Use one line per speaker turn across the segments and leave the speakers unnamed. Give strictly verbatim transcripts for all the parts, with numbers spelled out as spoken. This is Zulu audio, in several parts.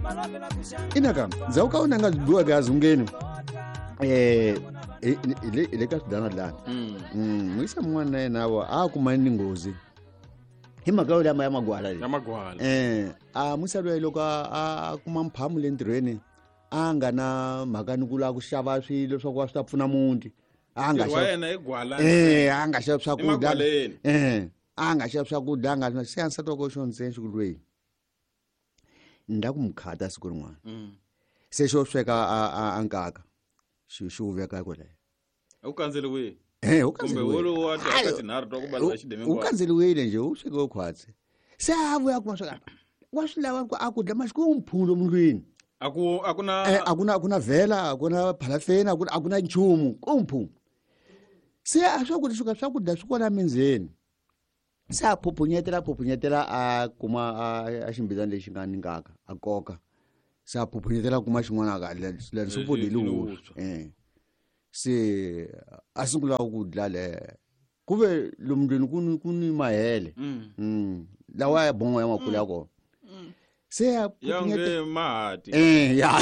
Inaka zawuka unanga duwa gazi ungeni eh ile ile ka dana dana mm mwisa mwana nawo akumani ngozi himaka ule ama yamagwala le
yamagwala
eh a musalwe loka akuma mphamu le ntirweni anga na makani kula ku xava swilo swa ku swi ta pfuna mundi anga
xava yena igwala
eh anga xava swakudya eh anga xava swakudya anga se ansa toko xo ntsena xikulweni ndakumkhata siku rin'wana se xo sweka a ankaka xi xi uveka kwele
u kandzeliwe
eh u
kumbe wolo wa aka tinharhu to kubalwa xideme
u kandzeliwile nje u sweke ukhwatse se avuya kuma sweka wa swi lava ku akudya masiku umphulo mndlwini
aku akuna
eh akuna akuna vela akuna phalafeni akuna akuna nchumu kumphu se aswakudya shuka swakudya swikona mindzeni sa phuphunyetela phuphunyetela a kuma a ximbitani lexi nga ningaka a koka sa phuphunyetela kuma xin'wana ka le supodi lu eh se asungula ukudla le kube lomndeni kuni kuni mahele mm lawa ya bongo ya makulu yako se ya
yange mahati
eh ya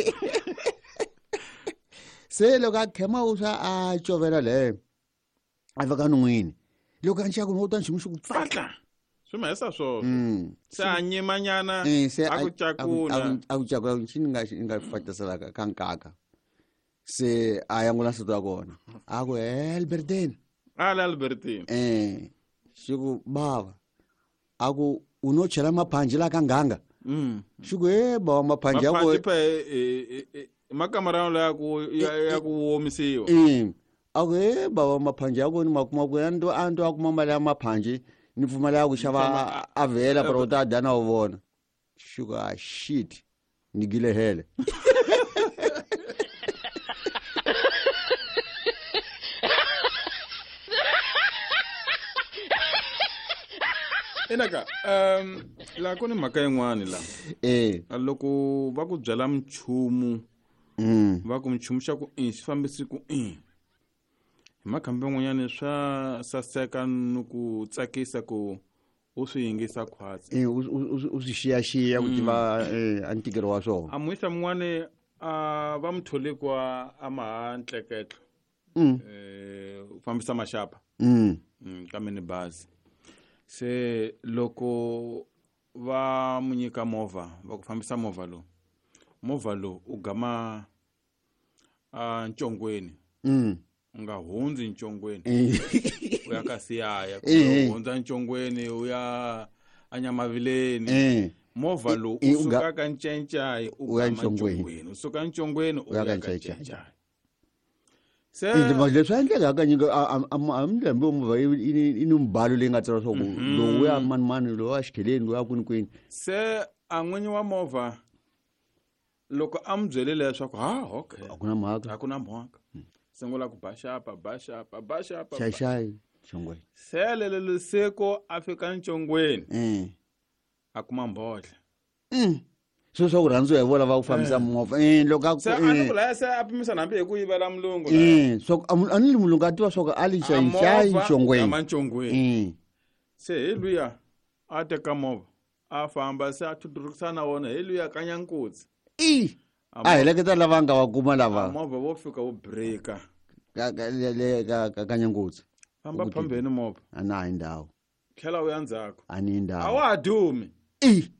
se lo ka khema usa a chovela le avaka nungwini loko antsha ku nota nxixu ku pfatla
swimesa swo se anyemanyana akuchakuna
akuchakuna nchini nga nga fatasela ka nkaka se ayangula sito yakona aku Albertine
ala Albertine
eh xiku baba aku unochela maphanji la kanganga
mm
xiku eh baba maphanji yako
maphanji pa makamara la ku ya ku omisiwa
eh aku eh baba maphanji yako ni makuma ku ando ando akuma mali ya maphanji ni pfumala ku xava avela pro ta dana uvona xiku ah shit ni gile hele
Inaka um la kuni mhaka yin'wana la
eh
loko va ku byala mchumu
mm
va ku mchumu xa ku i xifambisi ku i makambe n'wanyana swa saseka no ku tsakisa ku u swi yingisa khwatsi
eh u swi xiya xiya ku tiva eh antikero wa swona
a muisa mngwane a va mthole kwa a mahantleketlo
mm
eh u fambisa maxapa
mm
ka mini bazi se loko va munyika movha va ku fambisa movha lo movha lo u gama a ncongweni
mm
nga hundzi ncongweni u ya ka siyaya
Eh.
ku hundza ncongweni u ya anyamavileni
eh
movha lo
Eh,
u
u ga-
suka ka ncencai u
u ya
gama
Ncongweni.
ncongweni u suka ncongweni u
ya ka
ya ka
Ncencai.
ncencai se
eh manje swanhleka ka nyiko amlembe umva inumbalo lenga tsara so lo ya man man lo wa xikheleni lo ya kuni kwini
se a n'winyi wa movha loko a mi byele leswaku ha okay
akuna mhaka
a ku na mhaka sungula ku bashapa bashapa bashapa
xai xai chongwe
se lele luseko a fika ncongweni
eh
a kuma mbodla
mm so so rhandziwa hi vona va ku fambisa movha eh loko
se a ni vula se a pimisa nambe hi ku yivela mulungu
eh so ani mulungu a tiva swa ku ali xai xai chongweni
ama ncongweni
eh
se hi luya a teka movha a famba se a thudurukisa na wona hi luya ka nyankutsi
i a heleketa lava nga wa kuma lava
movha wo fika wo breaka
ka ka le ka ka kanyangutsi
famba phambeni movha
ana hi ndawo
tlhela u ya ndzhaku
ani
a
ndawo
wa ha dumi
i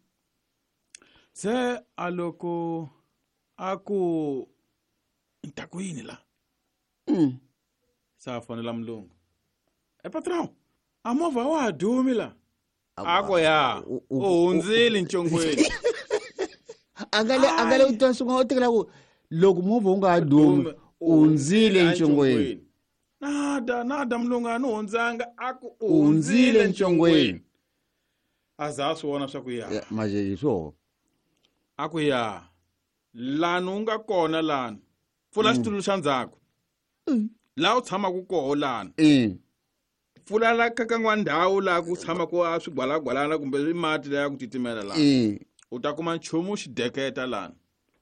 se a loko a ku ntakwini la
mm
sa a fonela mulungu e patron a movha wa ha dumi la a ko ya
u-
u
u-
hundzile ncongweni
angale angale u twa swin'wana u tekela ku loko movha u nga dumi u ndzile ncongweni
nada nada mulungu a ni hundzanga a ku u
u ndzile
hundzile
ncongweni
ncongweni a za a swi vona swa ku ya
manje hi swona
a ku ya lani u nga kona lani pfula xitulu xa ndzhaku laha u tshamaku koho lani
eh
pfula la ka kan'wana ndhawu laha ku tshamaku a swigwalagwalana kumbe mati laya ku titimela lani
eh
u ta kuma nchumu xi deketa lani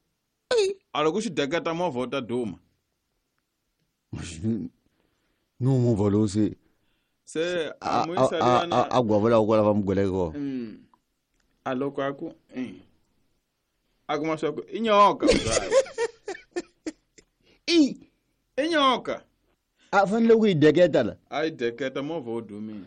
a loko xi deketa movha u ta duma
no movha lowu se
se
a
a
a
muyisaliana
a gwavula ku lava mugweleke kona
a loko a ku akuma swakwe inyoka mzala
i
inyoka
afanele ukuyideketa la
ayideketa movha odumile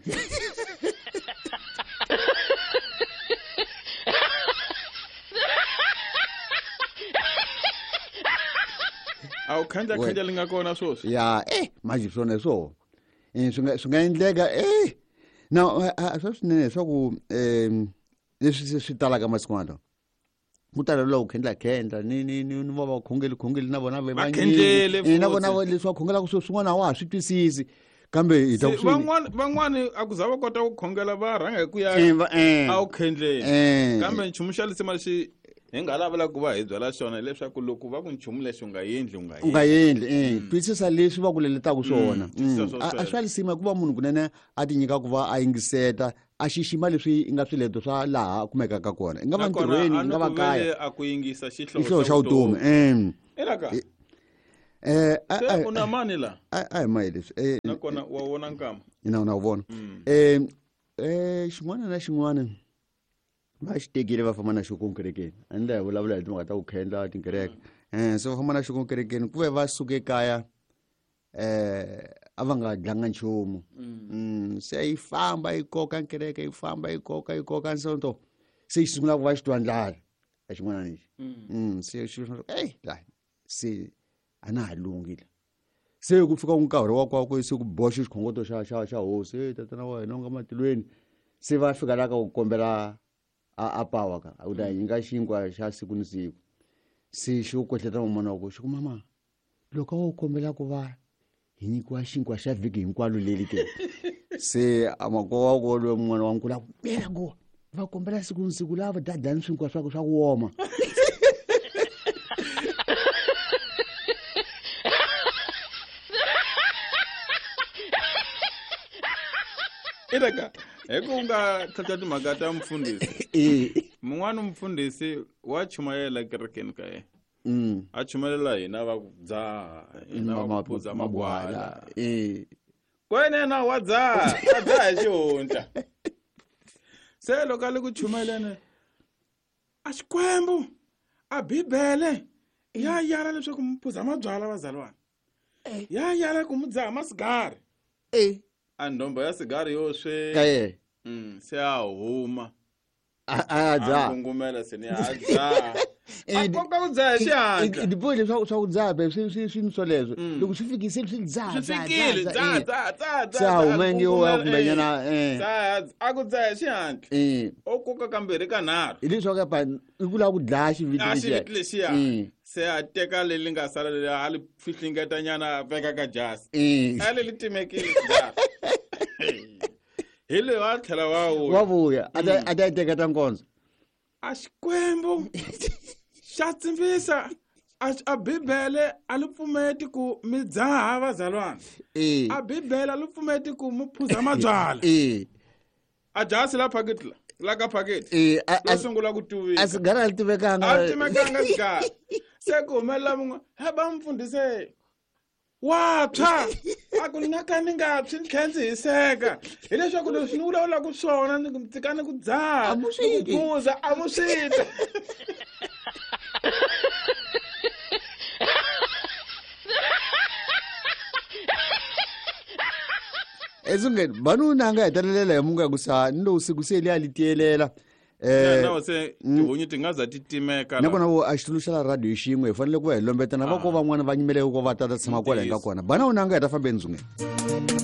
awu khanja khanja lingakona sosi
ya eh manje sona so eh sunga sungaendleka eh now asasine soku em leswi swi talaka masikwana mutala lo khendla khendla ni ni ni va va khongeli khongeli na bona va
vakhendlele
na bona leswi va khongela ku swin'wana wa swi twisisi kambe hi ta ku
van'wana van'wana akuzava kota ku khongela va rhanga hi ku ya a wu khendleni kambe nchumu xa lisima lexi hi nga lavela ku va hi byela xona leswaku loko va ku nchumu lexi u nga yendli u nga
u nga yendli eh twisisa leswi va ku leletaka swona a swa lisima ku va munhu kunene a ti nyika ku va a yingiseta a xixima leswi nga swileto swa laha kumekaka kona nga va ntirhweni nga va kaya
a ku yingisa xihlovo
xihlovo xa vutomi eh
elaka
eh
se una mani la
a hi mai leswi eh
nakona wa wona nkama
ina una vona eh eh xin'wana na xin'wana va xitekile va famba na xo konkerekeni ende hi vulavula hi timhaka ta ku khendla tinkereke eh so va famba na xo konkerekeni ku ve va suke kaya eh a va nga dlanga nchumu mm se yi famba yi koka kereke yi famba yi koka yi koka nsonto se yi sungula ku va xitwa ndlala a xin'wana lexi mm se xi eh la se ana halungile se ku fika nkarhi wa kwa ku se ku boxa xikhongoto xa xa xa hosi eh tatana wa hina nga matilweni se va fika la ka ku kombela a pawa ka u ta yinga xinkwa xa siku ni siku se xi ku kotleta mama ku xi ku mama loko u kombela ku va hi nyikiwa xinkwa xa vhiki hinkwalo leli ke se amakowa ko lo mun'wana wa nkula bela go va kombela siku ni siku lava dadani swinkwa swa swa ku woma
Iraka eko nga tata timhaka ta mfundhisi mun'wana mfundhisi wa chumayela kerekeni ka yena
mm
a chumelela hina va ku dzaha hina va ku phuza magwala
eh
kwenena wa dzaha a dzaha hi xihundla se loko a le ku chumeleni a xikwembu a bibele ya yala leswaku mi phuza mabyala vazalwana ya yala ku mi dzaha masigari
eh
a ndombo ya sigari yo swe
kaye
mm se a huma
a dza
ngumela se ni a dza a koka ku dza xihatla
dipole swa swa ku dza be swi swi swi nsolezo loko swi fikise swi dza
swi fikile dza dza dza dza
sa humengi wa kumbe nyana eh
sa a ku dza xihatla
eh
o koka kambirhi ka nharhu
ili swa ka pa i ku la ku dlaya
xiviti lexiya se a teka leli nga sala le a li fihlingeta nyana veka ka jasi a le li timekile dza hele wa tlhela wa vuya
wa vuya a ta teka ta nkonzo
a xikwembu xa tsimbisa a bibele a li pfumeti ku mi dzaha vazalwana a bibele a li pfumeti ku mi phuza mabyala a jasi la phaketi la ka phaketi lo sungula ku tuvika
a sigara li tivekanga
a tivekanga sigara se ku humelela mun'we he va mfundhise wa tshwa a ku ni nga ka ni nga tshwi ni tlhela ndzi hiseka hileswaku leswi ni vulavulaka ku swona ni tsikani ku dzaha ku phuza a mu swita
ezungeni banuna anga hetelela hi mungu ya ku sa ni lo usiku se liya li tiyelela
eh na se tihunyi ti nga za ti timeka
na kona vo a xitulu xa la radio xin'we hi fanele ku va hi lombetana va ko van'wana va nyimele ko va ta tshama kwala hi nga kona bana una anga heta fambeni zungeni